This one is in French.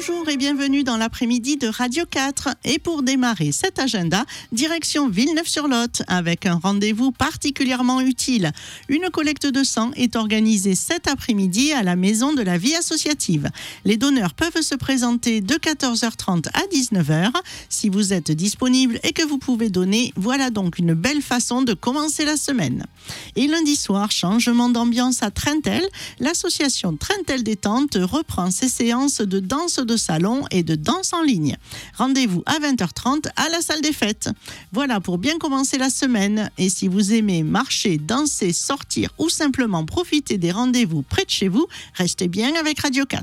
Bonjour et bienvenue dans l'après-midi de Radio 4. Et pour démarrer cet agenda, direction Villeneuve-sur-Lot avec un rendez-vous particulièrement utile. Une collecte de sang est organisée cet après-midi à la Maison de la Vie Associative. Les donneurs peuvent se présenter de 14h30 à 19h. Si vous êtes disponible et que vous pouvez donner, voilà donc une belle façon de commencer la semaine. Et lundi soir, changement d'ambiance à Trentel. L'association Trentel Détente reprend ses séances de danse de salon et de danse en ligne. Rendez-vous à 20h30 à la salle des fêtes. Voilà pour bien commencer la semaine. Et si vous aimez marcher, danser, sortir ou simplement profiter des rendez-vous près de chez vous, restez bien avec Radio 4.